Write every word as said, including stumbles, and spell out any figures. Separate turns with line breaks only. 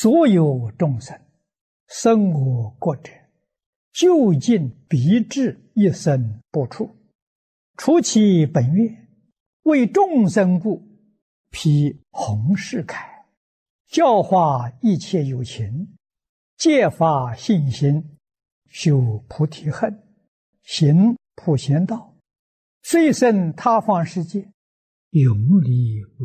所有众生生我国者，究竟必至一生不处。除其本愿，为众生故，披弘誓铠，教化一切有情，戒发信心，修菩提恨，行普贤道，遂生他方世界，永离